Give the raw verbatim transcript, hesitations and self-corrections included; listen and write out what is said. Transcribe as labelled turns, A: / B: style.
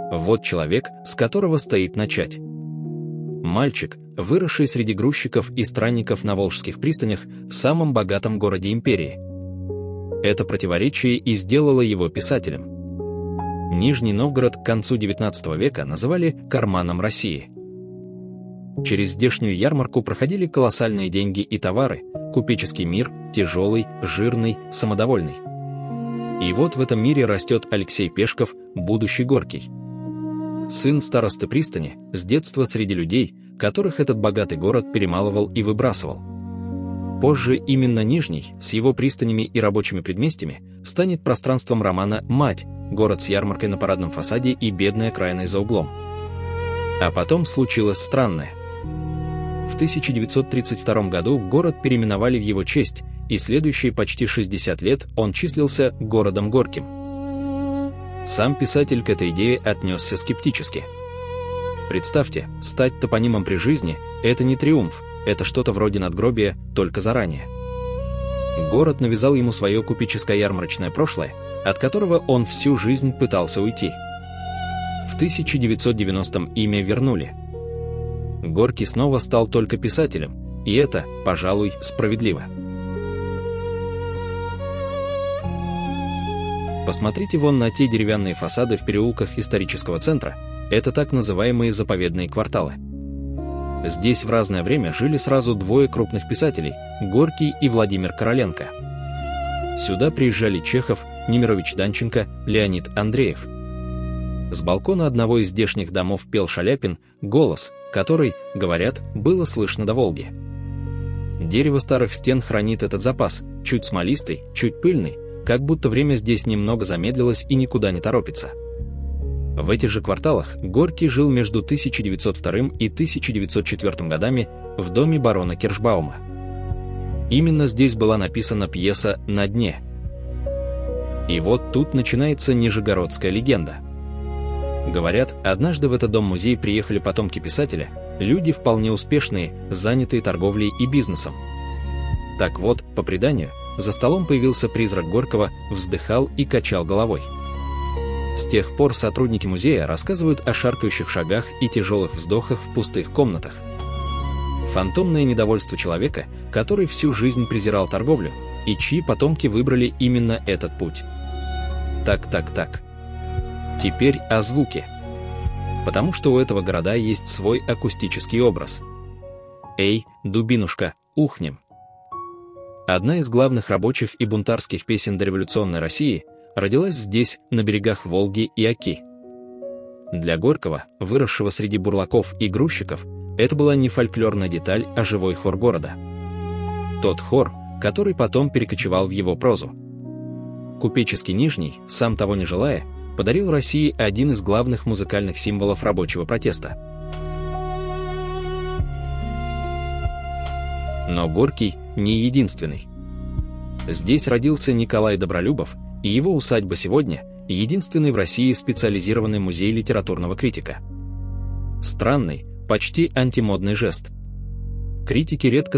A: Вот человек, с которого стоит начать. Мальчик, выросший среди грузчиков и странников на волжских пристанях в самом богатом городе империи. Это противоречие и сделало его писателем. Нижний Новгород к концу девятнадцатого века называли «карманом России». Через здешнюю ярмарку проходили колоссальные деньги и товары, купеческий мир, тяжелый, жирный, самодовольный. И вот в этом мире растет Алексей Пешков, будущий Горький. Сын старосты пристани, с детства среди людей, которых этот богатый город перемалывал и выбрасывал. Позже именно Нижний, с его пристанями и рабочими предместьями, станет пространством романа «Мать», город с ярмаркой на парадном фасаде и бедной окраиной за углом. А потом случилось странное. В тысяча девятьсот тридцать втором году город переименовали в его честь, и следующие почти шестьдесят лет он числился городом Горьким. Сам писатель к этой идее отнесся скептически. Представьте, стать топонимом при жизни – это не триумф, это что-то вроде надгробия, только заранее. Город навязал ему свое купеческо-ярмарочное прошлое, от которого он всю жизнь пытался уйти. В тысяча девятьсот девяностом имя вернули. Горький снова стал только писателем, и это, пожалуй, справедливо. Посмотрите вон на те деревянные фасады в переулках исторического центра, это так называемые заповедные кварталы. Здесь в разное время жили сразу двое крупных писателей – Горький и Владимир Короленко. Сюда приезжали Чехов, Немирович Данченко, Леонид Андреев. С балкона одного из здешних домов пел Шаляпин, голос, который, говорят, было слышно до Волги. Дерево старых стен хранит этот запас, чуть смолистый, чуть пыльный, как будто время здесь немного замедлилось и никуда не торопится. В этих же кварталах Горький жил между тысяча девятьсот вторым и тысяча девятьсот четвёртым годами в доме барона Киршбаума. Именно здесь была написана пьеса «На дне». И вот тут начинается нижегородская легенда. Говорят, однажды в этот дом-музей приехали потомки писателя, люди вполне успешные, занятые торговлей и бизнесом. Так вот, по преданию, за столом появился призрак Горького, вздыхал и качал головой. С тех пор сотрудники музея рассказывают о шаркающих шагах и тяжелых вздохах в пустых комнатах. Фантомное недовольство человека, который всю жизнь презирал торговлю, и чьи потомки выбрали именно этот путь. Так, так, так. Теперь о звуке. Потому что у этого города есть свой акустический образ. «Эй, дубинушка, ухнем». Одна из главных рабочих и бунтарских песен дореволюционной России родилась здесь, на берегах Волги и Оки. Для Горького, выросшего среди бурлаков и грузчиков, это была не фольклорная деталь, а живой хор города. Тот хор, который потом перекочевал в его прозу. Купеческий Нижний, сам того не желая, подарил России один из главных музыкальных символов рабочего протеста. Но Горький не единственный. Здесь родился Николай Добролюбов, и его усадьба сегодня – единственный в России специализированный музей литературного критика. Странный, почти антимодный жест. Критики редко